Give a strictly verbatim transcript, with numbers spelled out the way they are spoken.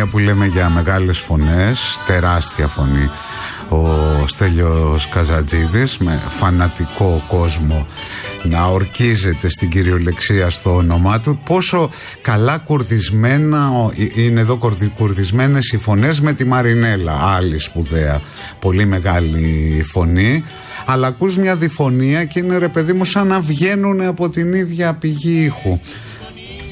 μια που λέμε για μεγάλες φωνές, τεράστια φωνή ο Στέλιος Καζατζίδης, με φανατικό κόσμο να ορκίζεται στην κυριολεξία στο όνομά του. Πόσο καλά κουρδισμένα είναι εδώ, κουρδισμένες οι φωνές με τη Μαρινέλα, άλλη σπουδαία, πολύ μεγάλη φωνή. Αλλά ακούς μια διφωνία και είναι, ρε παιδί μου, σαν να βγαίνουν από την ίδια πηγή ήχου.